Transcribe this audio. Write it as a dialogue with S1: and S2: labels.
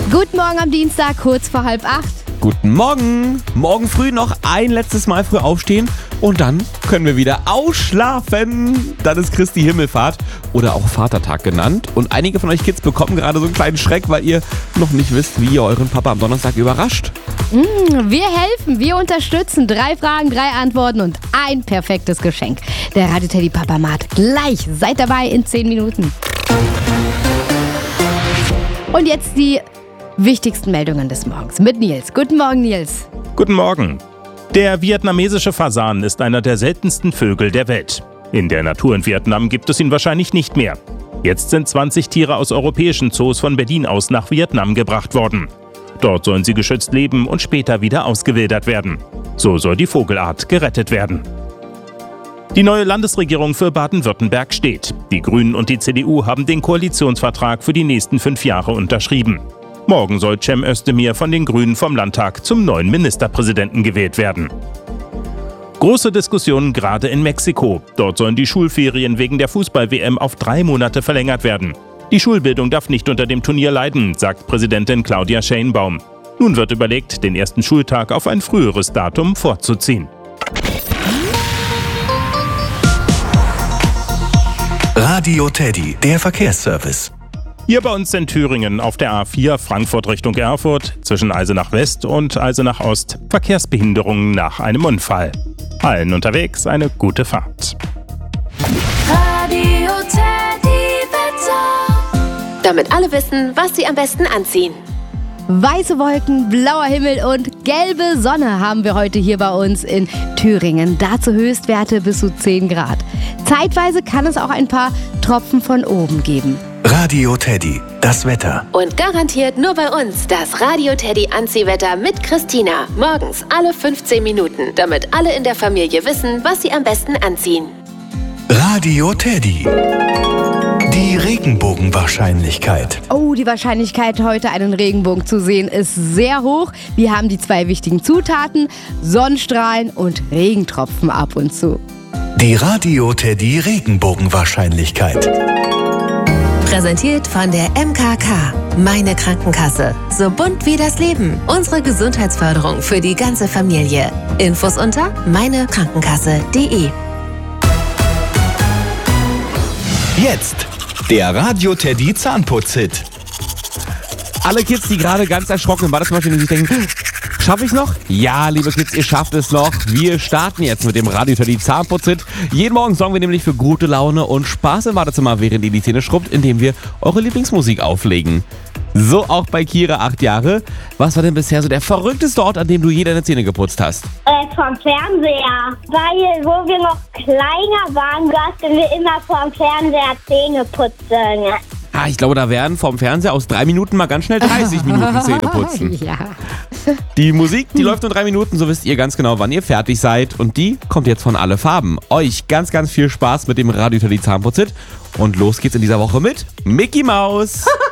S1: Guten Morgen am Dienstag, kurz vor 7:30.
S2: Guten Morgen. Morgen früh noch ein letztes Mal früh aufstehen und dann können wir wieder ausschlafen. Dann ist Christi Himmelfahrt oder auch Vatertag genannt. Und einige von euch Kids bekommen gerade so einen kleinen Schreck, weil ihr noch nicht wisst, wie ihr euren Papa am Donnerstag überrascht.
S1: Wir helfen, wir unterstützen. 3 Fragen, 3 Antworten und ein perfektes Geschenk. Der Radio Teddy Papa Mart gleich. Seid dabei in 10 Minuten. Und jetzt die wichtigsten Meldungen des Morgens mit Nils. Guten Morgen, Nils.
S3: Guten Morgen. Der vietnamesische Fasan ist einer der seltensten Vögel der Welt. In der Natur in Vietnam gibt es ihn wahrscheinlich nicht mehr. Jetzt sind 20 Tiere aus europäischen Zoos von Berlin aus nach Vietnam gebracht worden. Dort sollen sie geschützt leben und später wieder ausgewildert werden. So soll die Vogelart gerettet werden. Die neue Landesregierung für Baden-Württemberg steht. Die Grünen und die CDU haben den Koalitionsvertrag für die nächsten 5 Jahre unterschrieben. Morgen soll Cem Özdemir von den Grünen vom Landtag zum neuen Ministerpräsidenten gewählt werden. Große Diskussionen gerade in Mexiko. Dort sollen die Schulferien wegen der Fußball-WM auf 3 Monate verlängert werden. Die Schulbildung darf nicht unter dem Turnier leiden, sagt Präsidentin Claudia Sheinbaum. Nun wird überlegt, den ersten Schultag auf ein früheres Datum vorzuziehen.
S4: Radio Teddy, der Verkehrsservice.
S3: Hier bei uns in Thüringen auf der A4 Frankfurt Richtung Erfurt zwischen Eisenach West und Eisenach Ost Verkehrsbehinderungen nach einem Unfall. Allen unterwegs eine gute Fahrt.
S5: Radio Teddy Wetter. Damit alle wissen, was sie am besten anziehen.
S1: Weiße Wolken, blauer Himmel und gelbe Sonne haben wir heute hier bei uns in Thüringen. Dazu Höchstwerte bis zu 10 Grad. Zeitweise kann es auch ein paar Tropfen von oben geben.
S4: Radio Teddy, das Wetter.
S5: Und garantiert nur bei uns das Radio Teddy Anziehwetter mit Christina. Morgens alle 15 Minuten, damit alle in der Familie wissen, was sie am besten anziehen.
S4: Radio Teddy. Die Regenbogenwahrscheinlichkeit.
S1: Oh, die Wahrscheinlichkeit, heute einen Regenbogen zu sehen, ist sehr hoch. Wir haben die 2 wichtigen Zutaten, Sonnenstrahlen und Regentropfen ab und zu.
S4: Die Radio Teddy Regenbogenwahrscheinlichkeit.
S5: Präsentiert von der MKK, meine Krankenkasse. So bunt wie das Leben. Unsere Gesundheitsförderung für die ganze Familie. Infos unter meinekrankenkasse.de.
S4: Jetzt der Radio Teddy Zahnputz-Hit.
S2: Alle Kids, die gerade ganz erschrocken im Badezimmer stehen und sich denken, schaffe ich noch? Ja, liebe Kids, ihr schafft es noch. Wir starten jetzt mit dem Radio Teddy Zahnputz-Hit. Jeden Morgen sorgen wir nämlich für gute Laune und Spaß im Badezimmer, während ihr die Zähne schrubbt, indem wir eure Lieblingsmusik auflegen. So auch bei Kira, 8 Jahre. Was war denn bisher so der verrückteste Ort, an dem du je deine Zähne geputzt hast?
S6: Vom Fernseher. Weil, wo wir noch kleiner waren, durften wir immer vom Fernseher Zähne putzen.
S2: Ich glaube, da werden vom Fernseher aus 3 Minuten mal ganz schnell 30 Minuten Zähne putzen.
S1: Ja.
S2: Die Musik, die läuft nur 3 Minuten, so wisst ihr ganz genau, wann ihr fertig seid. Und die kommt jetzt von Alle Farben. Euch ganz, ganz viel Spaß mit dem Radio Teddy Zahnputz-Hit. Und los geht's in dieser Woche mit Mickey Maus.